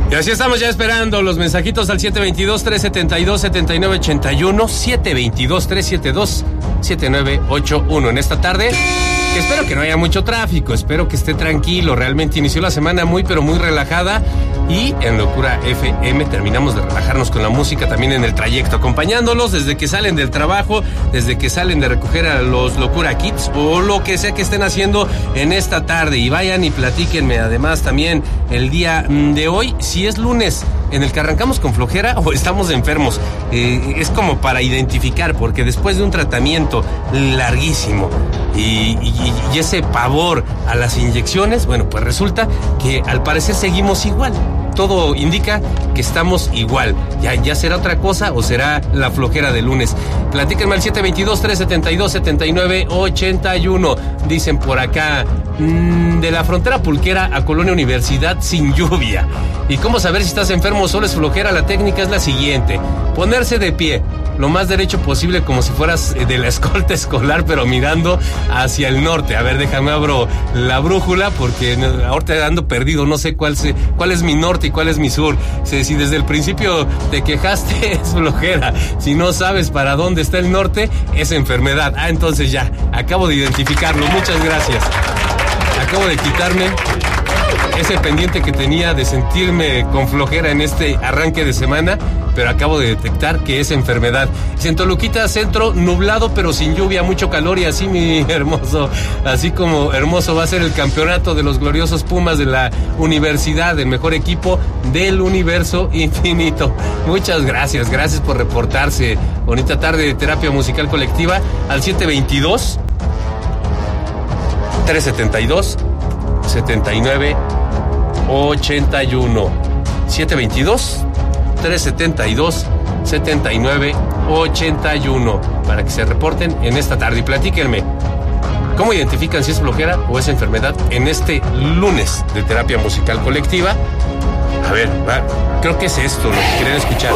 Y así estamos ya esperando los mensajitos al 722-372-7981, 722-372-7981 en esta tarde. Que espero que no haya mucho tráfico, espero que esté tranquilo. Realmente inició la semana muy pero muy relajada y en Locura FM terminamos de relajarnos con la música también en el trayecto, acompañándolos desde que salen del trabajo, desde que salen de recoger a los Locura Kids o lo que sea que estén haciendo en esta tarde. Y vayan y platíquenme además también el día de hoy, si es lunes en el que arrancamos con flojera o estamos enfermos. Es como para identificar, porque después de un tratamiento larguísimo y ese pavor a las inyecciones, bueno, pues resulta que al parecer seguimos igual. Todo indica que estamos igual. ¿Ya será otra cosa o será la flojera de lunes? Platíquenme al 722-372-7981. Dicen por acá, de la frontera pulquera a Colonia Universidad sin lluvia. ¿Y cómo saber si estás enfermo o solo es flojera? La técnica es la siguiente: ponerse de pie lo más derecho posible, como si fueras de la escolta escolar, pero mirando hacia el norte. A ver, déjame abro la brújula, porque ahorita ando perdido, no sé cuál es mi norte y cuál es mi sur. Si desde el principio te quejaste, es flojera. Si no sabes para dónde está el norte, es enfermedad. Entonces ya, acabo de identificarlo. Muchas gracias. Acabo de quitarme ese pendiente que tenía de sentirme con flojera en este arranque de semana, pero acabo de detectar que es enfermedad. En Toluquita Centro, nublado pero sin lluvia, mucho calor, y así, mi hermoso, así como hermoso va a ser el campeonato de los gloriosos Pumas de la universidad, el mejor equipo del universo infinito. Muchas gracias por reportarse. Bonita tarde de terapia musical colectiva al 722-372-7981. 722-372-7981 para que se reporten en esta tarde y platíquenme cómo identifican si es flojera o es enfermedad en este lunes de terapia musical colectiva. A ver, creo que es esto lo que quieren escuchar.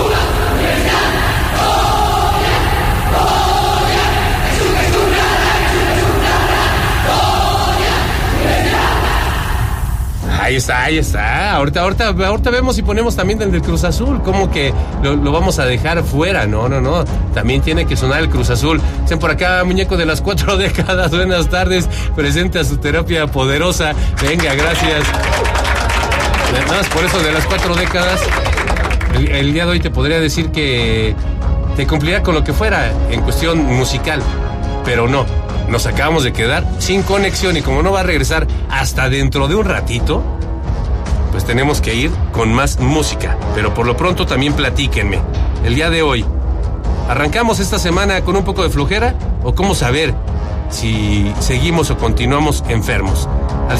Ahí está. Ahorita vemos y ponemos también el del Cruz Azul. ¿Cómo que lo vamos a dejar fuera? No. También tiene que sonar el Cruz Azul. Dicen por acá, muñeco de las 4 décadas. Buenas tardes. Presente a su terapia poderosa. Venga, gracias. Nada más por eso de las 4 décadas. El día de hoy te podría decir que te cumpliría con lo que fuera en cuestión musical. Pero no. Nos acabamos de quedar sin conexión y como no va a regresar hasta dentro de un ratito, pues tenemos que ir con más música. Pero por lo pronto también platíquenme. El día de hoy, ¿arrancamos esta semana con un poco de flojera o cómo saber si seguimos o continuamos enfermos? Al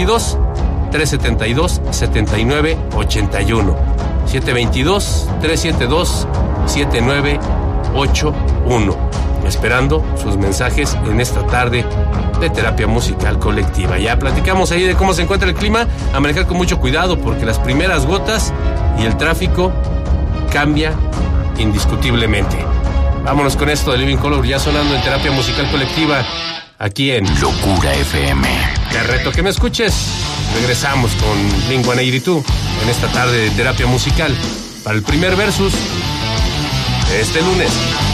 722-372-7981. 722-372-7981. Esperando sus mensajes en esta tarde de terapia musical colectiva. Ya platicamos ahí de cómo se encuentra el clima, a manejar con mucho cuidado porque las primeras gotas y el tráfico cambia indiscutiblemente. Vámonos con esto de Living Color ya sonando en terapia musical colectiva aquí en Locura FM. Te reto que me escuches. Regresamos con Blink-182 en esta tarde de terapia musical para el primer versus de este lunes.